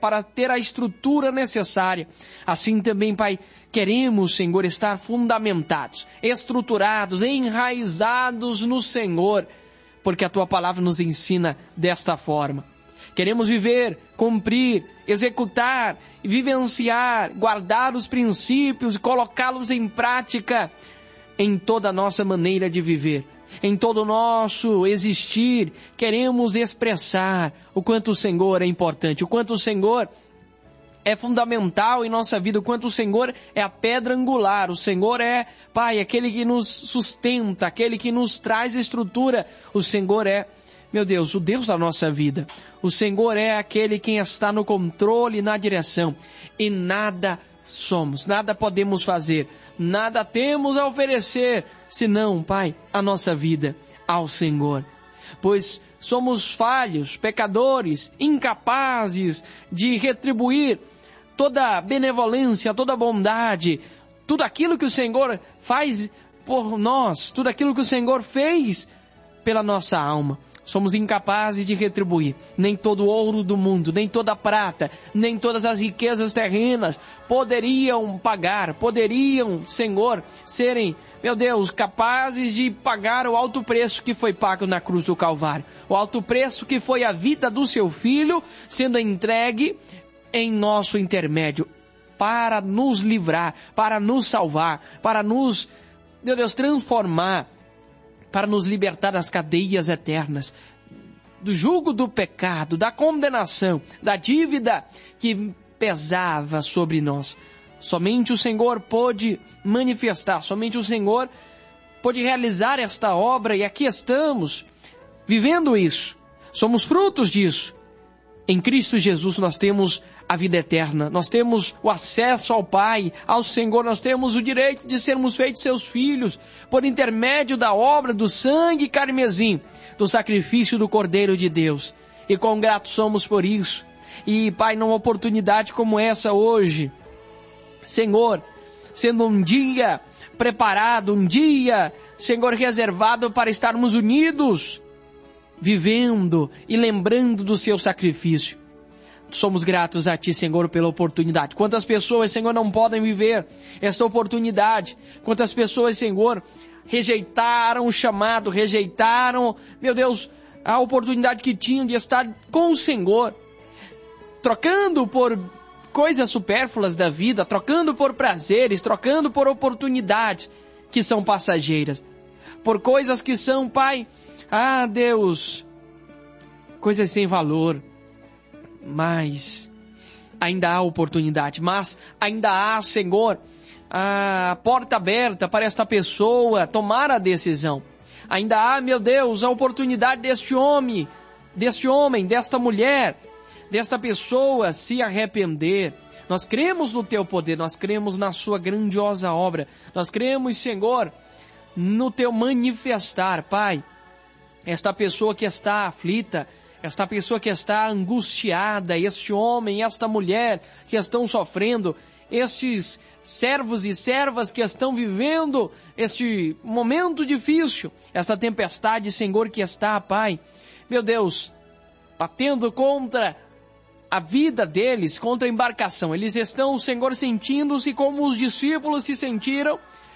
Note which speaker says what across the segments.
Speaker 1: para ter a estrutura necessária. Assim também, Pai, queremos, Senhor, estar fundamentados, estruturados, enraizados no Senhor, porque a Tua palavra nos ensina desta forma. Queremos viver, cumprir, executar, vivenciar, guardar os princípios e colocá-los em prática em toda a nossa maneira de viver. Em todo o nosso existir, queremos expressar o quanto o Senhor é importante, o quanto o Senhor é fundamental em nossa vida, o quanto o Senhor é a pedra angular. O Senhor é, Pai, aquele que nos sustenta, aquele que nos traz estrutura. O Senhor é, meu Deus, o Deus da nossa vida. O Senhor é aquele quem está no controle e na direção. E nada somos, nada podemos fazer, nada temos a oferecer, senão, Pai, a nossa vida ao Senhor. Pois somos falhos, pecadores, incapazes de retribuir toda a benevolência, toda a bondade, tudo aquilo que o Senhor faz por nós, tudo aquilo que o Senhor fez pela nossa alma. Somos incapazes de retribuir. Nem todo o ouro do mundo, nem toda a prata, nem todas as riquezas terrenas poderiam pagar, poderiam, Senhor, serem, meu Deus, capazes de pagar o alto preço que foi pago na cruz do Calvário. O alto preço que foi a vida do seu Filho sendo entregue em nosso intermédio para nos livrar, para nos salvar, para nos, meu Deus, transformar, para nos libertar das cadeias eternas, do jugo do pecado, da condenação, da dívida que pesava sobre nós. Somente o Senhor pôde manifestar, somente o Senhor pôde realizar esta obra, e aqui estamos, vivendo isso. Somos frutos disso. Em Cristo Jesus nós temos a vida eterna, nós temos o acesso ao Pai, ao Senhor, nós temos o direito de sermos feitos seus filhos, por intermédio da obra do sangue carmesim, do sacrifício do Cordeiro de Deus. E quão gratos somos por isso. E, Pai, numa oportunidade como essa hoje, Senhor, sendo um dia preparado, um dia, Senhor, reservado para estarmos unidos, vivendo e lembrando do seu sacrifício. Somos gratos a Ti, Senhor, pela oportunidade. Quantas pessoas, Senhor, não podem viver esta oportunidade? Quantas pessoas, Senhor, rejeitaram o chamado, rejeitaram, meu Deus, a oportunidade que tinham de estar com o Senhor, trocando por coisas supérfluas da vida, trocando por prazeres, trocando por oportunidades que são passageiras, por coisas que são, Pai, Deus, coisas sem valor. Mas ainda há oportunidade, mas ainda há, Senhor, a porta aberta para esta pessoa tomar a decisão. Ainda há, meu Deus, a oportunidade deste homem, desta mulher, desta pessoa se arrepender. Nós cremos no Teu poder, nós cremos na Sua grandiosa obra, nós cremos, Senhor, no Teu manifestar, Pai. Esta pessoa que está aflita, esta pessoa que está angustiada, este homem, esta mulher que estão sofrendo, estes servos e servas que estão vivendo este momento difícil, esta tempestade, Senhor, que está, Pai, meu Deus, batendo contra a vida deles, contra a embarcação. Eles estão, Senhor, sentindo-se como os discípulos se sentiram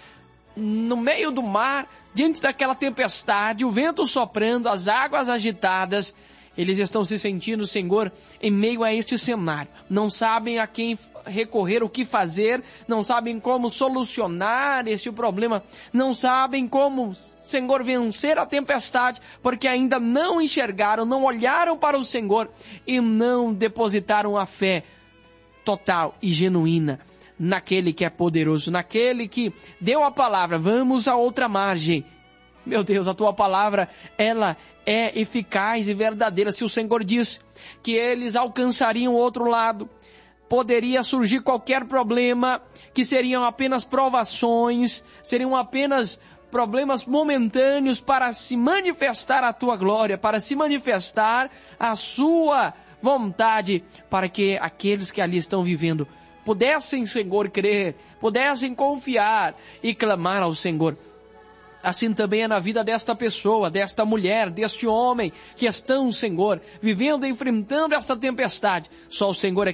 Speaker 1: no meio do mar, diante daquela tempestade, o vento soprando, as águas agitadas. Eles estão se sentindo, Senhor, em meio a este cenário. Não sabem a quem recorrer, o que fazer, não sabem como solucionar este problema, não sabem como, Senhor, vencer a tempestade, porque ainda não enxergaram, não olharam para o Senhor e não depositaram a fé total e genuína naquele que é poderoso, naquele que deu a palavra. Vamos a outra margem. Meu Deus, a Tua palavra, ela é eficaz e verdadeira. Se o Senhor diz que eles alcançariam o outro lado, poderia surgir qualquer problema, que seriam apenas provações, seriam apenas problemas momentâneos para se manifestar a Tua glória, para se manifestar a Sua vontade, para que aqueles que ali estão vivendo pudessem, Senhor, crer, pudessem confiar e clamar ao Senhor. Assim também é na vida desta pessoa, desta mulher, deste homem que estão, Senhor, vivendo e enfrentando esta tempestade. Só o Senhor é